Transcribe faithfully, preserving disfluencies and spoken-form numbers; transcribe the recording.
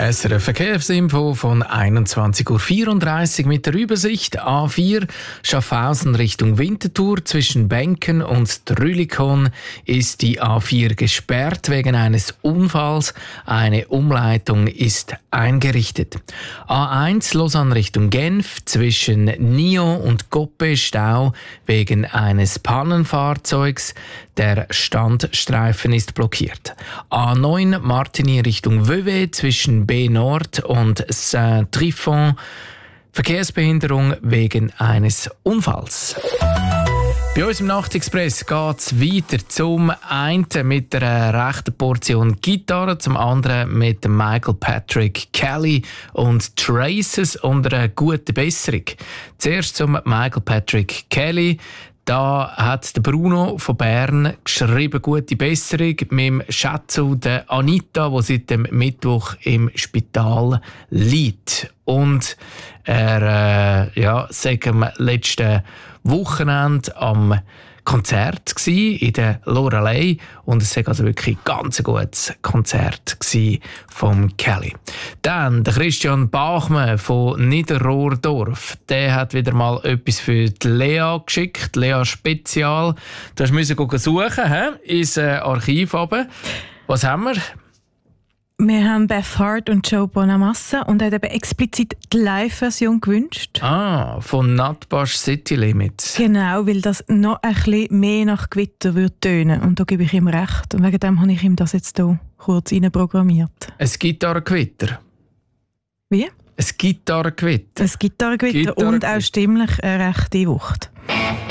S R F Verkehrsinfo von einundzwanzig Uhr vierunddreißig mit der Übersicht A vier Schaffhausen Richtung Winterthur. Zwischen Benken und Trülikon ist die A vier gesperrt wegen eines Unfalls. Eine Umleitung ist eingerichtet. A eins Lausanne Richtung Genf zwischen Nyon und Coppe Stau wegen eines Pannenfahrzeugs. Der Standstreifen ist blockiert. A neun Martigny Richtung Vevey zwischen B Nord und Saint-Trifon. Verkehrsbehinderung wegen eines Unfalls. Bei uns im Nachtexpress geht es weiter. Zum einen mit einer rechten Portion Gitarre, zum anderen mit Michael Patrick Kelly und Traces und einer guten Besserung. Zuerst zum Michael Patrick Kelly. Da hat der Bruno von Bern geschrieben, gute Besserung mit dem Schätzel der Anita, die seit dem Mittwoch im Spital liegt. Und er äh, ja, sei am letzten Wochenende am Konzert gsi in der Loreley und es war also wirklich ein ganz gutes Konzert gsi vom Kelly. Dann der Christian Bachmann von Niederrohrdorf, der hat wieder mal etwas für die Lea geschickt, Lea Spezial. Du musst suchen, he? ins äh, Archiv runter. Was haben wir? Wir haben Beth Hart und Joe Bonamassa und hat eben explizit die Live-Version gewünscht. Ah, von Nutbush City Limits. Genau, weil das noch ein bisschen mehr nach Gewitter würde tönen. Und da gebe ich ihm recht. Und wegen dem habe ich ihm das jetzt hier kurz reinprogrammiert. Ein Gitarrengewitter. Wie? Ein Gitarrengewitter. Ein Gitarrengewitter Gitarrengewitter. Und auch stimmlich eine rechte Wucht.